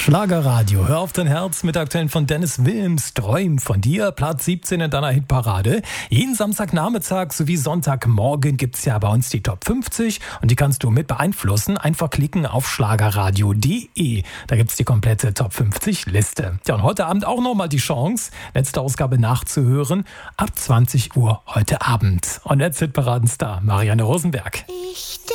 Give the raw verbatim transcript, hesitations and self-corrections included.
Schlagerradio, hör auf dein Herz mit Aktuellen von Dennis Wilms, Träum von dir, Platz siebzehn in deiner Hitparade. Jeden Samstagnachmittag sowie Sonntagmorgen gibt's ja bei uns die Top fünfzig und die kannst du mit beeinflussen. Einfach klicken auf schlagerradio punkt de, da gibt's die komplette Top fünfzig Liste. Ja, und heute Abend auch nochmal die Chance, letzte Ausgabe nachzuhören, ab zwanzig Uhr heute Abend. Und jetzt Hitparadenstar Marianne Rosenberg. Ich